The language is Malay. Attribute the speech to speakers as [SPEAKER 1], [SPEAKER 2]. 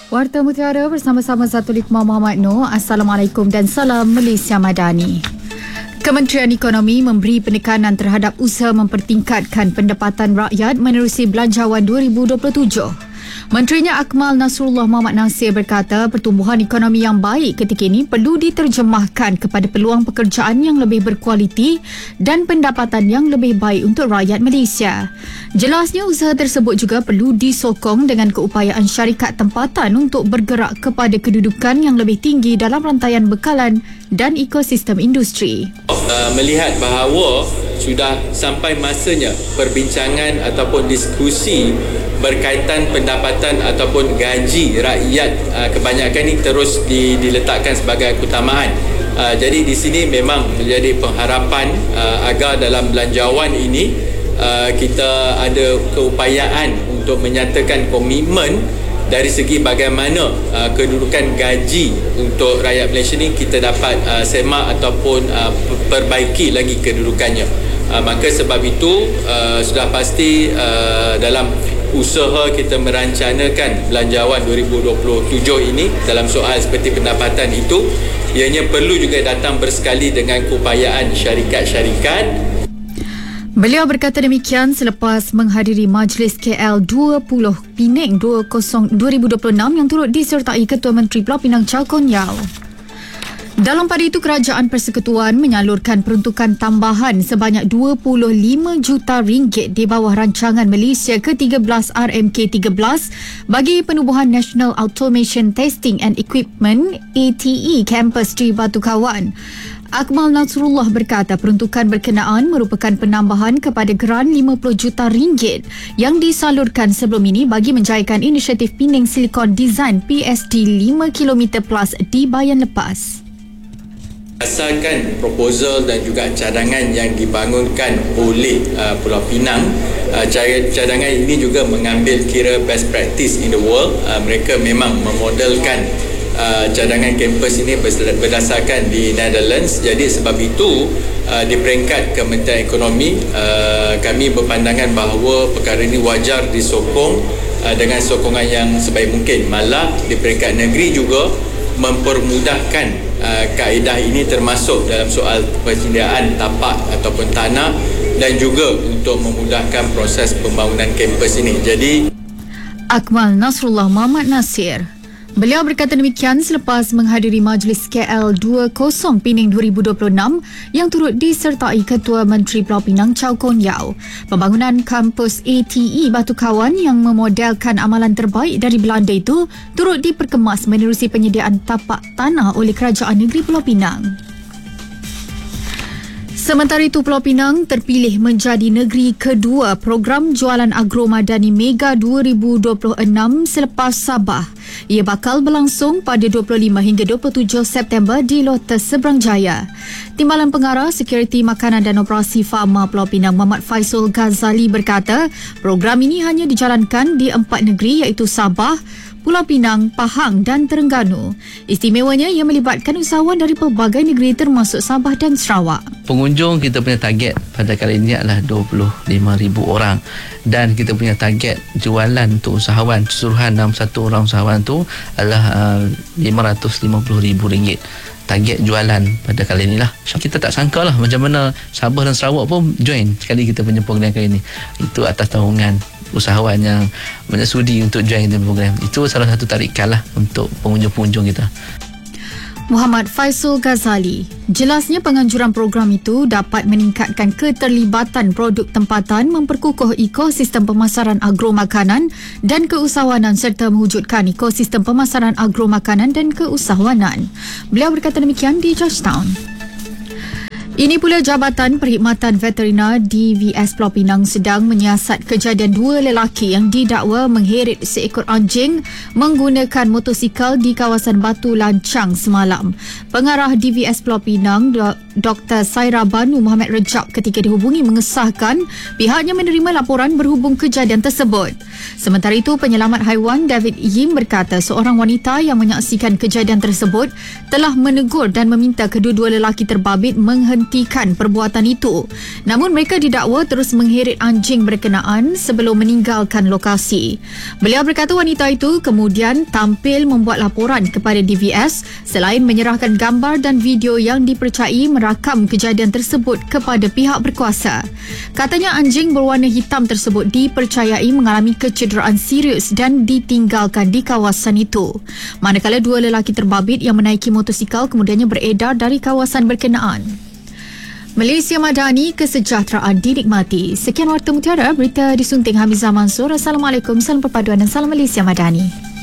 [SPEAKER 1] Warta Mutiara bersama-sama Zatul Hikmah Muhammad Noor. Assalamualaikum dan salam Malaysia Madani. Kementerian Ekonomi memberi penekanan terhadap usaha mempertingkatkan pendapatan rakyat menerusi Belanjawan 2027. Menterinya Akmal Nasrullah Mohamad Nasir berkata pertumbuhan ekonomi yang baik ketika ini perlu diterjemahkan kepada peluang pekerjaan yang lebih berkualiti dan pendapatan yang lebih baik untuk rakyat Malaysia. Jelasnya usaha tersebut juga perlu disokong dengan keupayaan syarikat tempatan untuk bergerak kepada kedudukan yang lebih tinggi dalam rantaian bekalan dan ekosistem industri.
[SPEAKER 2] Melihat bahawa sudah sampai masanya perbincangan ataupun diskusi berkaitan pendapatan ataupun gaji rakyat kebanyakan ini terus diletakkan sebagai keutamaan. Jadi di sini memang menjadi pengharapan agar dalam belanjawan ini kita ada keupayaan untuk menyatakan komitmen dari segi bagaimana kedudukan gaji untuk rakyat Malaysia ni kita dapat semak ataupun perbaiki lagi kedudukannya. Maka sebab itu sudah pasti dalam usaha kita merancangkan Belanjawan 2027 ini dalam soal seperti pendapatan itu, ianya perlu juga datang bersekali dengan keupayaan syarikat-syarikat.
[SPEAKER 1] Beliau berkata demikian selepas menghadiri Majlis KL 20 Pening 2026 yang turut disertai Ketua Menteri Pulau Pinang Chow Kon Yeow. Dalam pada itu, Kerajaan Persekutuan menyalurkan peruntukan tambahan sebanyak 25 juta ringgit di bawah rancangan Malaysia ke-13 RMK-13 bagi penubuhan National Automation Testing and Equipment ATE kampus di Batu Kawan. Akmal Nasrullah berkata peruntukan berkenaan merupakan penambahan kepada geran 50 juta ringgit yang disalurkan sebelum ini bagi menjayakan inisiatif Penang Silicon Design PSD 5 km plus di Bayan Lepas.
[SPEAKER 2] Berdasarkan proposal dan juga cadangan yang dibangunkan oleh Pulau Pinang, cadangan ini juga mengambil kira best practice in the world. Mereka memang memodelkan cadangan kampus ini berdasarkan di Netherlands. Jadi sebab itu di peringkat Kementerian Ekonomi kami berpandangan bahawa perkara ini wajar disokong dengan sokongan yang sebaik mungkin. Malah di peringkat negeri juga mempermudahkan kaedah ini termasuk dalam soal persediaan tapak ataupun tanah dan juga untuk memudahkan proses pembangunan kampus ini. Jadi
[SPEAKER 1] Akmal Nasrullah Mohamad Nasir. Beliau berkata demikian selepas menghadiri Majlis KL 20 Pening 2026 yang turut disertai Ketua Menteri Pulau Pinang Chow Kon Yeow. Pembangunan kampus ATE Batu Kawan yang memodelkan amalan terbaik dari Belanda itu turut diperkemas menerusi penyediaan tapak tanah oleh Kerajaan Negeri Pulau Pinang. Sementara itu, Pulau Pinang terpilih menjadi negeri kedua program jualan agro madani Mega 2026 selepas Sabah. Ia bakal berlangsung pada 25 hingga 27 September di Lotus Seberang Jaya. Timbalan Pengarah Sekuriti Makanan dan Operasi Farma Pulau Pinang Muhammad Faisal Ghazali berkata program ini hanya dijalankan di 4 negeri iaitu Sabah, Pulau Pinang, Pahang dan Terengganu. Istimewanya ia melibatkan usahawan dari pelbagai negeri termasuk Sabah dan Sarawak.
[SPEAKER 3] Pengunjung kita punya target pada kali ini adalah 25,000 orang dan kita punya target jualan untuk usahawan keseluruhan dalam satu orang usahawan tu adalah RM550,000. Target jualan pada kali inilah. Kita tak sangka lah macam mana Sabah dan Sarawak pun join sekali kita punya program kali ini. Itu atas taungan usahawan yang menyudi untuk join dalam program. Itu salah satu tarikan lah untuk pengunjung-pengunjung kita.
[SPEAKER 1] Muhammad Faisal Ghazali. Jelasnya penganjuran program itu dapat meningkatkan keterlibatan produk tempatan, memperkukuh ekosistem pemasaran agro makanan dan keusahawanan serta mewujudkan ekosistem pemasaran agro makanan dan keusahawanan. Beliau berkata demikian di Georgetown. Ini pula Jabatan Perkhidmatan Veterina DVS Pulau Pinang sedang menyiasat kejadian 2 lelaki yang didakwa mengheret seekor anjing menggunakan motosikal di kawasan Batu Lancang semalam. Pengarah DVS Pulau Pinang Dr. Saira Banu Muhammad Rejab ketika dihubungi mengesahkan pihaknya menerima laporan berhubung kejadian tersebut. Sementara itu, penyelamat haiwan David Yim berkata seorang wanita yang menyaksikan kejadian tersebut telah menegur dan meminta kedua-dua lelaki terbabit menghentikan perbuatan itu. Namun mereka didakwa terus mengheret anjing berkenaan sebelum meninggalkan lokasi. Beliau berkata wanita itu kemudian tampil membuat laporan kepada DVS selain menyerahkan gambar dan video yang dipercayai merakam kejadian tersebut kepada pihak berkuasa. Katanya anjing berwarna hitam tersebut dipercayai mengalami kecederaan serius dan ditinggalkan di kawasan itu. Manakala dua lelaki terbabit yang menaiki motosikal kemudiannya beredar dari kawasan berkenaan. Malaysia Madani, kesejahteraan dinikmati. Sekian Warta Mutiara, berita disunting Hamizah Mansur. Assalamualaikum, salam perpaduan dan salam Malaysia Madani.